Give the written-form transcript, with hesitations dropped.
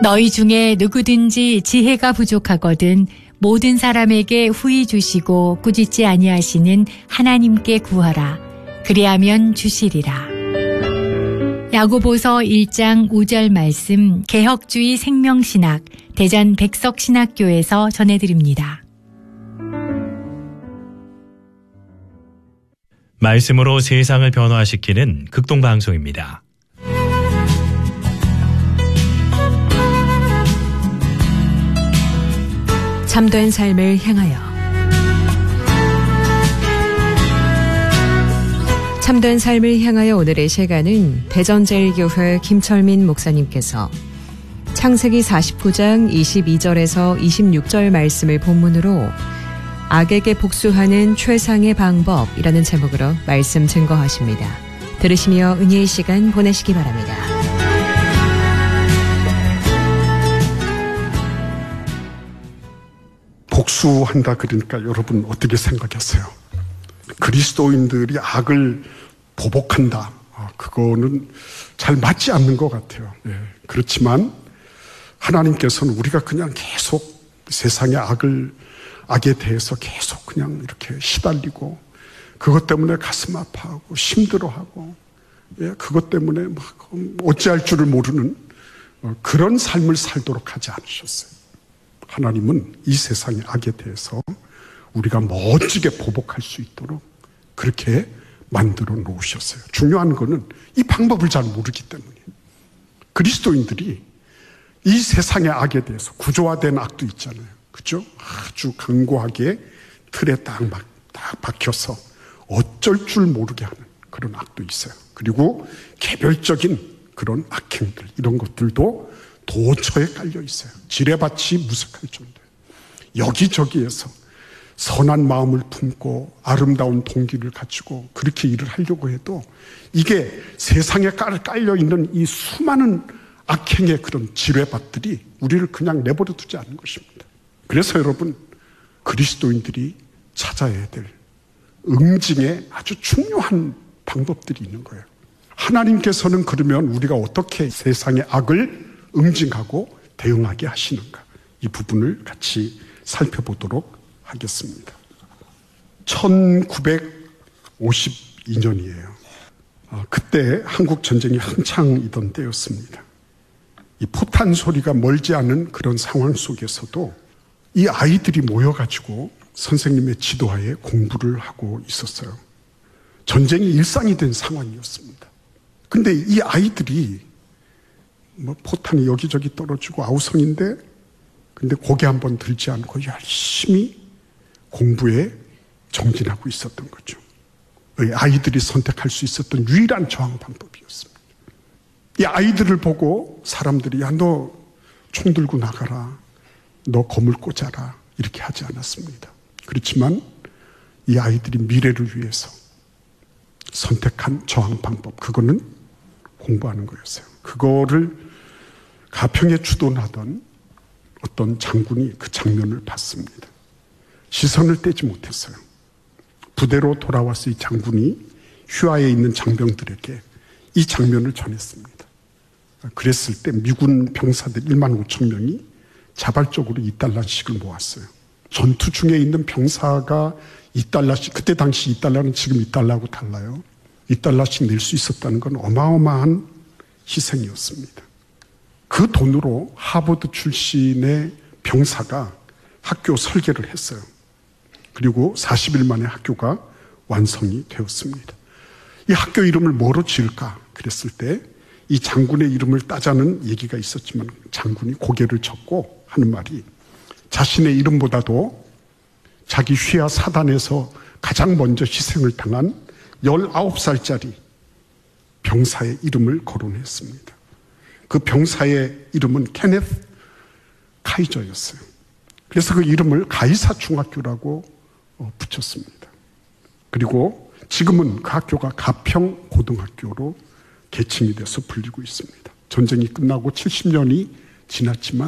너희 중에 누구든지 지혜가 부족하거든 모든 사람에게 후히 주시고 꾸짖지 아니하시는 하나님께 구하라. 그리하면 주시리라. 야고보서 1장 5절 말씀 개혁주의 생명신학 대전 백석신학교에서 전해드립니다. 말씀으로 세상을 변화시키는 극동방송입니다. 참된 삶을 향하여 참된 삶을 향하여 오늘의 시간은 대전제일교회 김철민 목사님께서 창세기 49장 22절에서 26절 말씀을 본문으로 악에게 복수하는 최상의 방법이라는 제목으로 말씀 증거하십니다. 들으시며 은혜의 시간 보내시기 바랍니다. 복수한다 그러니까 여러분 어떻게 생각하세요? 그리스도인들이 악을 보복한다. 그거는 잘 맞지 않는 것 같아요. 그렇지만 하나님께서는 우리가 그냥 계속 세상의 악에 대해서 계속 그냥 이렇게 시달리고 그것 때문에 가슴 아파하고 힘들어하고 그것 때문에 막 어찌할 줄을 모르는 그런 삶을 살도록 하지 않으셨어요. 하나님은 이 세상의 악에 대해서 우리가 멋지게 보복할 수 있도록 그렇게 만들어 놓으셨어요. 중요한 거는 이 방법을 잘 모르기 때문이에요. 그리스도인들이 이 세상의 악에 대해서 구조화된 악도 있잖아요. 그죠? 아주 강고하게 틀에 딱 박혀서 어쩔 줄 모르게 하는 그런 악도 있어요. 그리고 개별적인 그런 악행들, 이런 것들도 도처에 깔려 있어요. 지뢰밭이 무색할 정도예요. 여기저기에서 선한 마음을 품고 아름다운 동기를 가지고 그렇게 일을 하려고 해도 이게 세상에 깔려 있는 이 수많은 악행의 그런 지뢰밭들이 우리를 그냥 내버려 두지 않는 것입니다. 그래서 여러분, 그리스도인들이 찾아야 될 응징의 아주 중요한 방법들이 있는 거예요. 하나님께서는 그러면 우리가 어떻게 세상의 악을 응징하고 대응하게 하시는가, 이 부분을 같이 살펴보도록 하겠습니다. 1952년이에요. 그때 한국 전쟁이 한창이던 때였습니다. 이 포탄 소리가 멀지 않은 그런 상황 속에서도 이 아이들이 모여가지고 선생님의 지도하에 공부를 하고 있었어요. 전쟁이 일상이 된 상황이었습니다. 근데 이 아이들이 포탄이 여기저기 떨어지고 아우성인데 근데 고개 한번 들지 않고 열심히 공부에 정진하고 있었던 거죠. 아이들이 선택할 수 있었던 유일한 저항 방법이었습니다. 이 아이들을 보고 사람들이 너 총 들고 나가라, 너 검을 꽂아라, 이렇게 하지 않았습니다. 그렇지만 이 아이들이 미래를 위해서 선택한 저항 방법, 그거는 공부하는 거였어요. 그거를 가평에 주둔하던 어떤 장군이 그 장면을 봤습니다. 시선을 떼지 못했어요. 부대로 돌아와서 이 장군이 휴하에 있는 장병들에게 이 장면을 전했습니다. 그랬을 때 미군 병사들 1만 5천 명이 자발적으로 2달러씩을 모았어요. 전투 중에 있는 병사가 2달러씩, 그때 당시 2달러는 지금 2달러하고 달라요. 2달러씩 낼 수 있었다는 건 어마어마한 희생이었습니다. 그 돈으로 하버드 출신의 병사가 학교 설계를 했어요. 그리고 40일 만에 학교가 완성이 되었습니다. 이 학교 이름을 뭐로 지을까 그랬을 때 이 장군의 이름을 따자는 얘기가 있었지만 장군이 고개를 젓고 하는 말이, 자신의 이름보다도 자기 휘하 사단에서 가장 먼저 희생을 당한 19살짜리 병사의 이름을 거론했습니다. 그 병사의 이름은 케네스 카이저였어요. 그래서 그 이름을 가이사 중학교라고 붙였습니다. 그리고 지금은 그 학교가 가평 고등학교로 개칭이 돼서 불리고 있습니다. 전쟁이 끝나고 70년이 지났지만